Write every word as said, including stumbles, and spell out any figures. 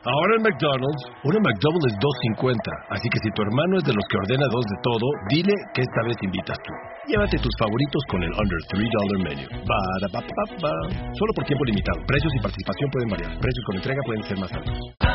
Ahora en McDonald's, una McDouble es dos cincuenta, así que si tu hermano es de los que ordena dos de todo, dile que esta vez invitas tú. Llévate tus favoritos con el Under three dollar Menu. Ba-da-ba-ba-ba. Solo por tiempo limitado. Precios y participación pueden variar. Precios con entrega pueden ser más altos.